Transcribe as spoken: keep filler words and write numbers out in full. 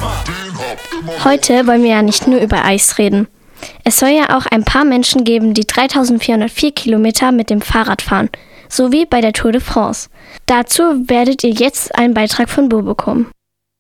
Heute wollen wir ja nicht nur über Eis reden. Es soll ja auch ein paar Menschen geben, die dreitausendvierhundertvier Kilometer mit dem Fahrrad fahren, so wie bei der Tour de France. Dazu werdet ihr jetzt einen Beitrag von Bo bekommen.